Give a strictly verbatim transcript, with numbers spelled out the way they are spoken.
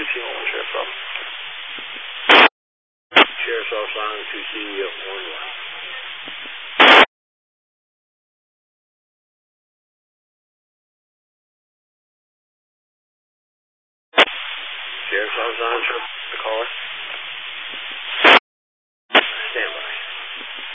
fifteen one, Sheriff's Office. Sheriff's Office line two C one one. Sheriff's Office line, the caller.